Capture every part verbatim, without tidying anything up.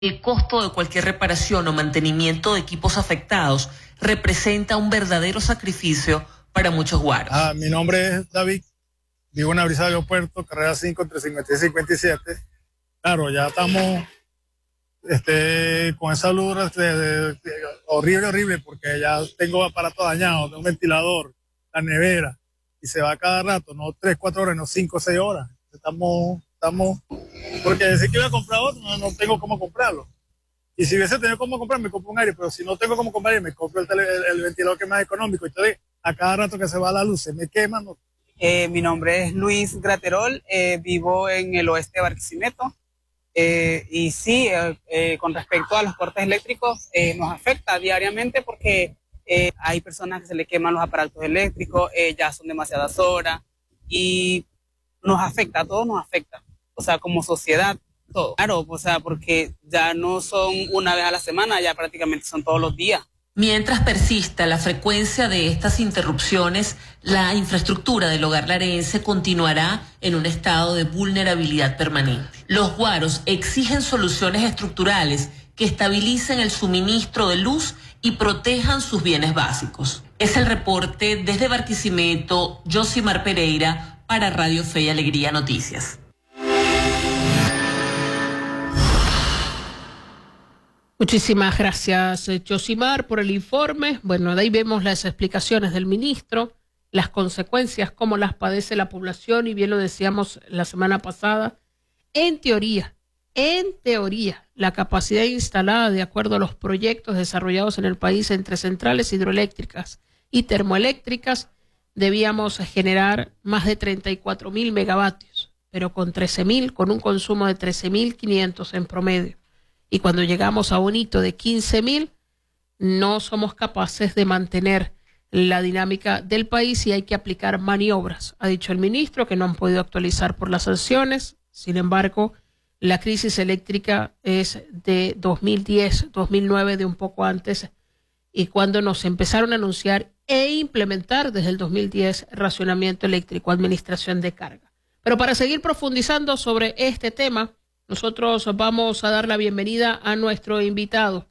El costo de cualquier reparación o mantenimiento de equipos afectados representa un verdadero sacrificio para muchos guaros. Ah, mi nombre es David, vivo en la Brisa del Aeropuerto, carrera cinco, entre cincuenta y seis y cincuenta y siete. Claro, ya estamos este, con esa luz este, de, de, horrible, horrible, porque ya tengo aparato dañado, tengo un ventilador, la nevera, y se va cada rato, no tres, cuatro horas, no cinco, seis horas. Estamos, estamos, porque decir que iba a comprar otro, no, no tengo cómo comprarlo. Y si hubiese tenido cómo comprar, me compro un aire, pero si no tengo cómo comprar, me compro el, tele, el, el ventilador que es más económico. Entonces, a cada rato que se va la luz, se me quema. No. Eh, mi nombre es Luis Graterol, eh, vivo en el oeste de Barquisimeto. Eh, y sí, eh, eh, con respecto a los cortes eléctricos, eh, nos afecta diariamente porque eh, hay personas que se le queman los aparatos eléctricos, eh, ya son demasiadas horas y nos afecta, a todos nos afecta, o sea, como sociedad, todo. Claro, o sea, porque ya no son una vez a la semana, ya prácticamente son todos los días. Mientras persista la frecuencia de estas interrupciones, la infraestructura del hogar larense continuará en un estado de vulnerabilidad permanente. Los guaros exigen soluciones estructurales que estabilicen el suministro de luz y protejan sus bienes básicos. Es el reporte desde Barquisimeto, Josimar Pereira, para Radio Fe y Alegría Noticias. Muchísimas gracias, Josimar, por el informe. Bueno, de ahí vemos las explicaciones del ministro, las consecuencias, cómo las padece la población, y bien lo decíamos la semana pasada. En teoría, en teoría, la capacidad instalada de acuerdo a los proyectos desarrollados en el país entre centrales hidroeléctricas y termoeléctricas, debíamos generar más de treinta y cuatro mil megavatios, pero con trece mil, con un consumo de trece mil quinientos en promedio. Y cuando llegamos a un hito de quince mil, no somos capaces de mantener la dinámica del país y hay que aplicar maniobras. Ha dicho el ministro que no han podido actualizar por las sanciones. Sin embargo, la crisis eléctrica es de dos mil diez, dos mil nueve, de un poco antes, y cuando nos empezaron a anunciar e implementar desde el dos mil diez racionamiento eléctrico, administración de carga. Pero para seguir profundizando sobre este tema, nosotros vamos a dar la bienvenida a nuestro invitado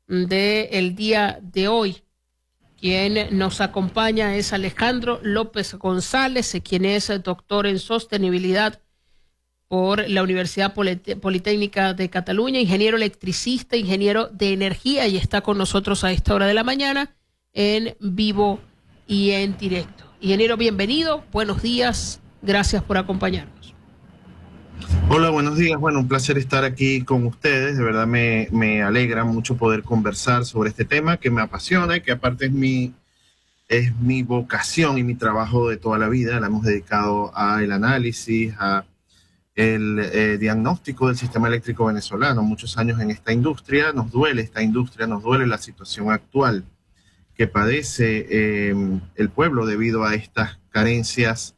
del día de hoy. Quien nos acompaña es Alejandro López González, quien es doctor en sostenibilidad por la Universidad Politécnica de Cataluña, ingeniero electricista, ingeniero de energía, y está con nosotros a esta hora de la mañana en vivo y en directo. Ingeniero, bienvenido, buenos días, gracias por acompañarnos. Hola, buenos días. Bueno, un placer estar aquí con ustedes. De verdad me, me alegra mucho poder conversar sobre este tema que me apasiona y que aparte es mi, es mi vocación y mi trabajo de toda la vida. La hemos dedicado al análisis, a el eh, diagnóstico del sistema eléctrico venezolano. Muchos años en esta industria. Nos duele esta industria, nos duele la situación actual que padece eh, el pueblo debido a estas carencias,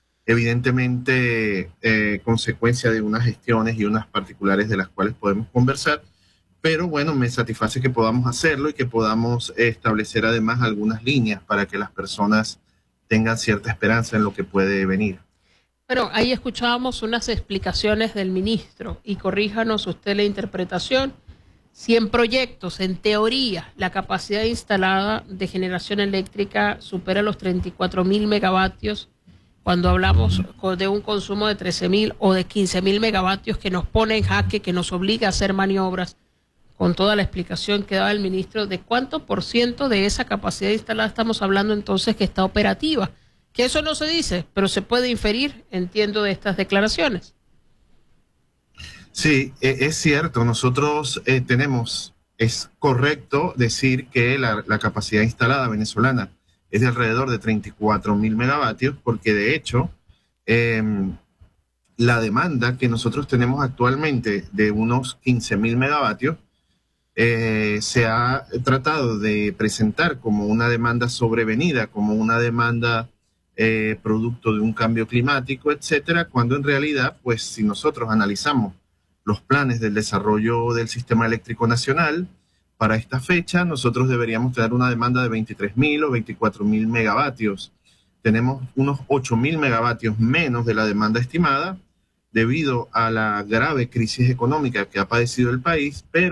evidentemente eh, consecuencia de unas gestiones y unas particulares de las cuales podemos conversar, pero bueno, me satisface que podamos hacerlo y que podamos establecer además algunas líneas para que las personas tengan cierta esperanza en lo que puede venir. Bueno, ahí escuchábamos unas explicaciones del ministro, y corríjanos usted la interpretación. Si en proyectos, en teoría, la capacidad instalada de generación eléctrica supera los treinta y cuatro mil megavatios, cuando hablamos de un consumo de trece mil o de quince mil megavatios que nos pone en jaque, que nos obliga a hacer maniobras, con toda la explicación que daba el ministro, ¿de cuánto por ciento de esa capacidad instalada estamos hablando entonces que está operativa? Que eso no se dice, pero se puede inferir, entiendo, de estas declaraciones. Sí, es cierto. Nosotros eh, tenemos, es correcto decir que la, la capacidad instalada venezolana es de alrededor de treinta y cuatro mil megavatios, porque de hecho eh, la demanda que nosotros tenemos actualmente de unos quince mil megavatios eh, se ha tratado de presentar como una demanda sobrevenida, como una demanda eh, producto de un cambio climático, etcétera, cuando en realidad, pues si nosotros analizamos los planes del desarrollo del sistema eléctrico nacional, para esta fecha nosotros deberíamos tener una demanda de veintitrés mil o veinticuatro mil megavatios. Tenemos unos ocho mil megavatios menos de la demanda estimada, debido a la grave crisis económica que ha padecido el país, pero